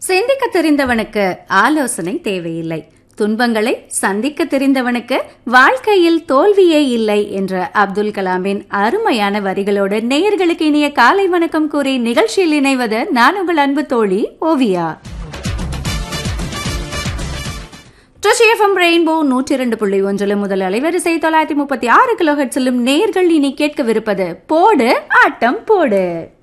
சிந்திக்க தெரிந்தவனுக்கு ஆலோசனை தேவையில்லை, துன்பங்களை சந்திக்க தெரிந்தவனுக்கு வாழ்க்கையில் தோல்வியே இல்லை என்ற அப்துல் கலாமின் அருமையான வரிகளோடு நேயர்களுக்கு இனிய காலை வணக்கம் கூறி நிகழ்ச்சியில் இணைவது நான் உங்கள் அன்பு தோழி ஓவியா. எஃப்எம் ரெயின்போ 102.1 முதல் அலைவரிசை 936 கிலோஹெர்ட்ஸிலும் நேயர்கள் இனி கேட்கவிருப்பது போடு ஆட்டம் போடு.